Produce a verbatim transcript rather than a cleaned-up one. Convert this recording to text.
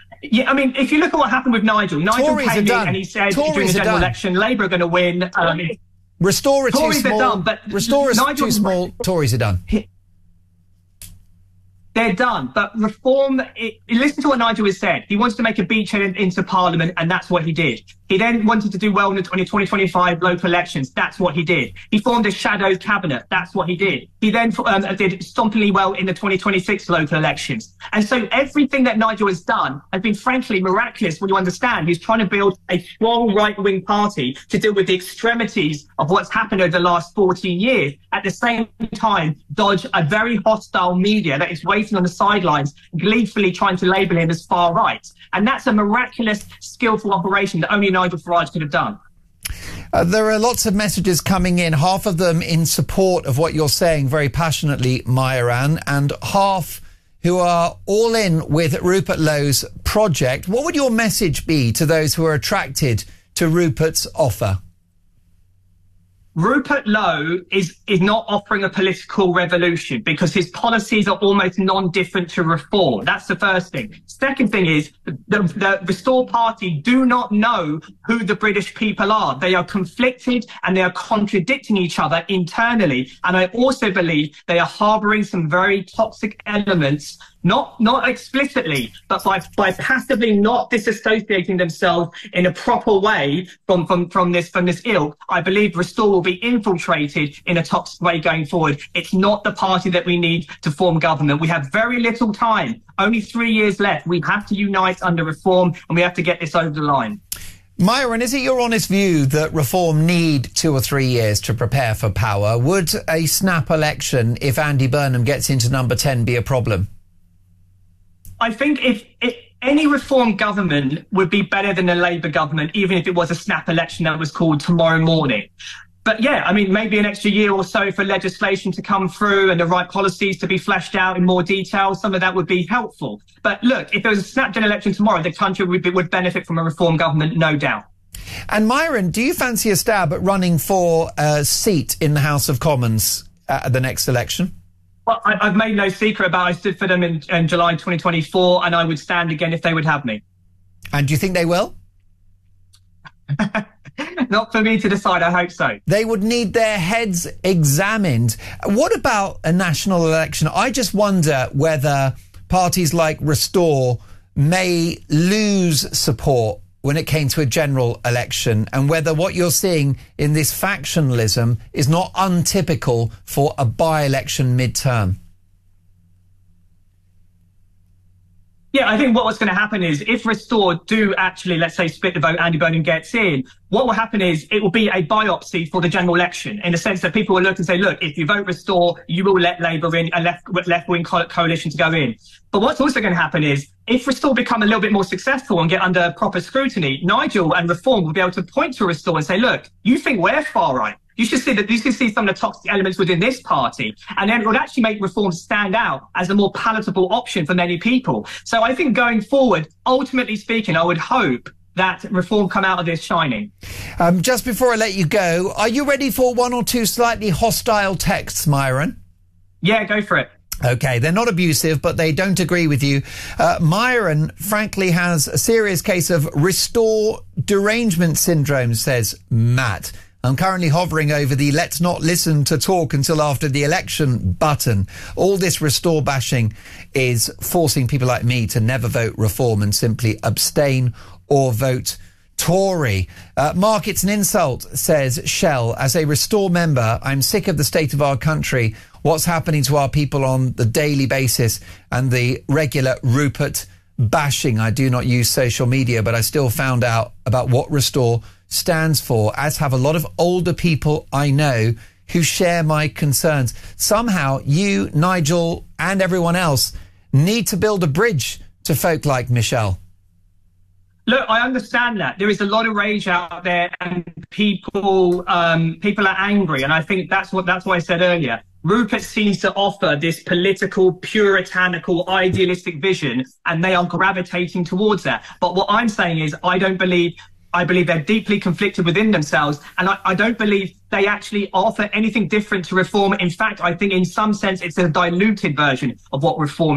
Yeah, I mean, if you look at what happened with Nigel, Nigel Tories came in and he said Tories during the general done. election, Labour are going to win. Um, Restore are too Tories small. are done, but Restore is Nigel, too small. Tories are done. They're done. But reform, it, listen to what Nigel has said. He wants to make a beachhead into Parliament, and that's what he did. He then wanted to do well in the twenty twenty-five local elections. That's what he did. He formed a shadow cabinet. That's what he did. He then um, did stompingly well in the twenty twenty-six local elections. And so everything that Nigel has done has been frankly miraculous when you understand he's trying to build a strong right-wing party to deal with the extremities of what's happened over the last fourteen years. At the same time, dodge a very hostile media that is waiting on the sidelines, gleefully trying to label him as far right. And that's a miraculous, skillful operation that only Nigel Farage could have done. Uh, there are lots of messages coming in, half of them in support of what you're saying very passionately, Myuran, and half who are all in with Rupert Lowe's project. What would your message be to those who are attracted to Rupert's offer? Rupert Lowe is, is not offering a political revolution because his policies are almost non-different to reform. That's the first thing. Second thing is the, the Restore Party do not know who the British people are. They are conflicted and they are contradicting each other internally. And I also believe they are harbouring some very toxic elements, not not explicitly, but by, by passively not disassociating themselves in a proper way from, from, from this from this ilk. I believe Restore will be infiltrated in a toxic way going forward. It's not the party that we need to form government. We have very little time, only three years left. We have to unite under reform and we have to get this over the line. Myuran, is it your honest view that reform need two or three years to prepare for power? Would a snap election, if Andy Burnham gets into number ten, be a problem? I think if, if any reform government would be better than a Labour government, even if it was a snap election that was called tomorrow morning. But yeah, I mean, maybe an extra year or so for legislation to come through and the right policies to be fleshed out in more detail. Some of that would be helpful. But look, if there was a snap gen election tomorrow, the country would, be, would benefit from a reform government, no doubt. And Myuran, do you fancy a stab at running for a seat in the House of Commons at the next election? Well, I, I've made no secret about I stood for them in, in July twenty twenty-four, and I would stand again if they would have me. And do you think they will? Not for me to decide, I hope so. They would need their heads examined. What about a national election? I just wonder whether parties like Restore may lose support when it came to a general election, and whether what you're seeing in this factionalism is not untypical for a by-election midterm. Yeah, I think what was going to happen is if Restore do actually, let's say, split the vote, Andy Burnham gets in, what will happen is it will be a biopsy for the general election, in the sense that people will look and say, look, if you vote Restore, you will let Labour in, a left, left-wing co coalition to go in. But what's also going to happen is if Restore become a little bit more successful and get under proper scrutiny, Nigel and Reform will be able to point to Restore and say, look, you think we're far right. You should see that you should see some of the toxic elements within this party, and then it would actually make Reform stand out as a more palatable option for many people. So I think going forward, ultimately speaking, I would hope that Reform come out of this shining. Um, just before I let you go, are you ready for one or two slightly hostile texts, Myuran? Yeah, go for it. OK, they're not abusive, but they don't agree with you. Uh, Myuran, frankly, has a serious case of Restore derangement syndrome, says Matt. I'm currently hovering over the let's not listen to talk until after the election button. All this Restore bashing is forcing people like me to never vote Reform and simply abstain or vote Tory. Uh, Mark, it's an insult, says Shell. As a Restore member, I'm sick of the state of our country, what's happening to our people on the daily basis, and the regular Rupert bashing. I do not use social media, but I still found out about what Restore stands for, as have a lot of older people I know who share my concerns. Somehow you, Nigel, and everyone else need to build a bridge to folk like Michelle. Look, I understand that. There is a lot of rage out there and people um, people are angry. And I think that's what that's what I said earlier. Rupert seems to offer this political, puritanical, idealistic vision, and they are gravitating towards that. But what I'm saying is I don't believe I believe they're deeply conflicted within themselves, and I, I don't believe they actually offer anything different to Reform. In fact, I think in some sense it's a diluted version of what Reform